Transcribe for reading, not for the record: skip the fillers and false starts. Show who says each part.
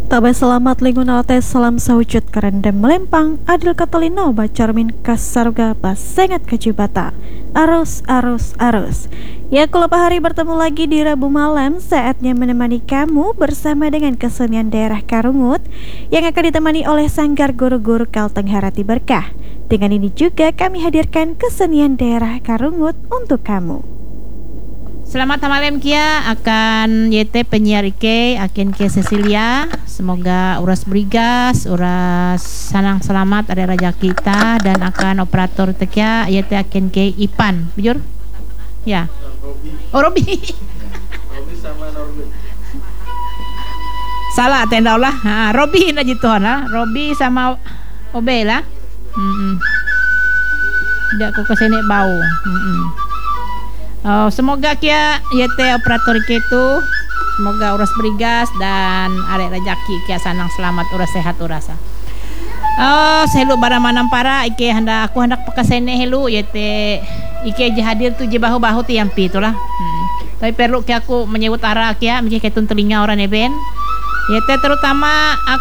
Speaker 1: Tabe selamat lingun alte salam sawujud kerendam melempang adil katolino bacarmin kasaruga basengat kajibata arus. Ya kalau hari bertemu lagi di Rabu malam, saatnya menemani kamu bersama dengan kesenian daerah Karungut yang akan ditemani oleh Sanggar Guru-Guru Kalteng Harati Berkah. Dengan ini juga kami hadirkan kesenian daerah Karungut untuk kamu.
Speaker 2: Selamat malam Kia akan YT penyiar Ike akan ke Cecilia. Semoga uras berigas, uras sanang selamat ada raja kita dan akan operator tekia YT akan ke Ipan. Bujur? Ya. Oh Robi.
Speaker 3: Robi sama Norbi.
Speaker 2: Salah tenda lah. Robi na jituhan lah. Robi sama Obe lah. Tidak aku kesini bau. Oh, semoga kia YT operator itu semoga uras berigas dan arek rejaki kia sanang selamat uras sehat urasa. Oh, selu bara manam para Ike aku hendak pakasene helu YT Ike je hadir tu je bahu-bahu ti yampi itulah. Tapi perlu kia aku menyebut arah kia mungkin ketun telinga orang eben. YT terutama